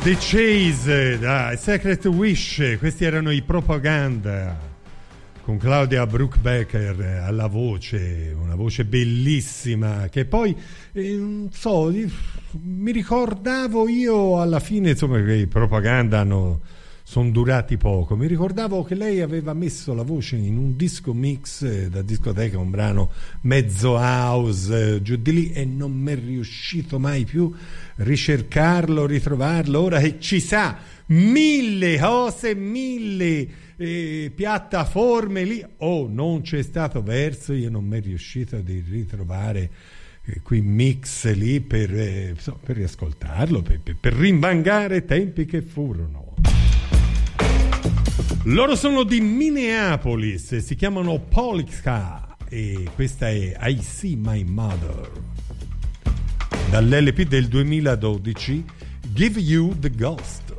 The Chase, da Secret Wish, questi erano i Propaganda, con Claudia Bruckbecker alla voce, una voce bellissima, che poi, non so, mi ricordavo io alla fine, insomma, che i Propaganda sono durati poco, mi ricordavo che lei aveva messo la voce in un disco mix da discoteca, un brano mezzo house giù di lì, e non mi è riuscito mai più ricercarlo, ritrovarlo. Ora che ci sa mille cose, mille piattaforme lì, non c'è stato verso, io non mi è riuscito di ritrovare qui mix lì per riascoltarlo, per rinvangare tempi che furono. Loro sono di Minneapolis, si chiamano Polka e questa è I See My Mother, dall'LP del 2012, Give You the Ghost.